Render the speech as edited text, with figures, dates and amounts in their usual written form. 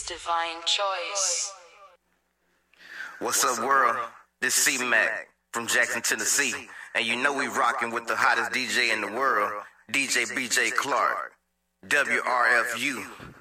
Divine Choice. What's up, world? This C-Mac from Jackson, Tennessee. And you know we rocking with the hottest DJ in the world, DJ BJ Clark. WRFU.